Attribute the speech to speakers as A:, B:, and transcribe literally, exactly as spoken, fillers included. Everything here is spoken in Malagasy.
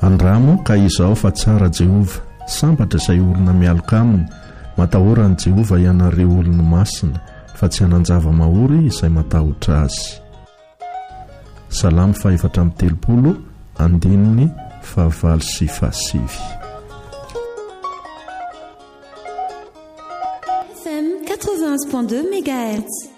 A: andramo ka izao fa tsara Jehova, sambatra izay olona mialoka aminy, matahorany Jehova ianareo olona masina, fa tsy hanan-java-mahory izay matahotra azy. Salamo fahaefatra amby telopolo, andininy fahavalo sy fahasivy.
B: F M quatre-vingt-un point deux mégahertz.